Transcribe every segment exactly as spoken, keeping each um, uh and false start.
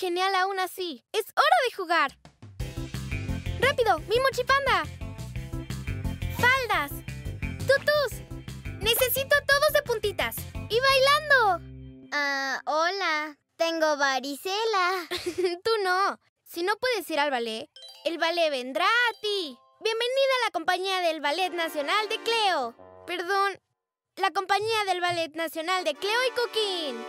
genial aún así. ¡Es hora de jugar! ¡Rápido! ¡Mi mochipanda! ¡Faldas! ¡Tutus! ¡Necesito todos de puntitas! ¡Y bailando! Ah, hola. Tengo varicela. Tú no. Si no puedes ir al ballet, el ballet vendrá a ti. Bienvenida a la compañía del Ballet Nacional de Cleo. Perdón, la compañía del Ballet Nacional de Cleo y Coquín.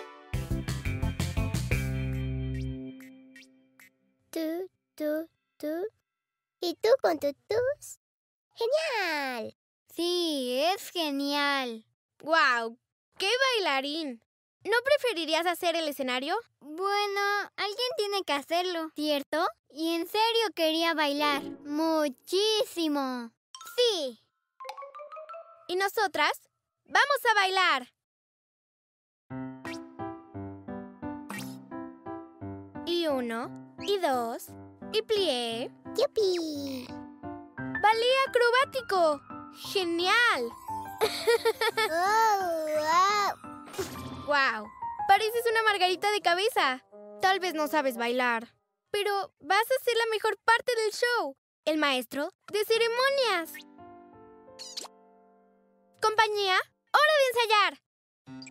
Tú, tú, tú. ¿Y tú con tutus? ¡Genial! Sí, es genial. ¡Guau! ¡Qué bailarín! ¿No preferirías hacer el escenario? Bueno, alguien tiene que hacerlo, ¿cierto? Y en serio quería bailar. ¡Muchísimo! ¡Sí! ¿Y nosotras? ¡Vamos a bailar! Y uno, y dos, y plié. ¡Yupi! ¡Ballet acrobático! ¡Genial! ¡Oh, wow! ¡Guau! Pareces una margarita de cabeza. Tal vez no sabes bailar, pero vas a ser la mejor parte del show. El maestro de ceremonias. Compañía, hora de ensayar.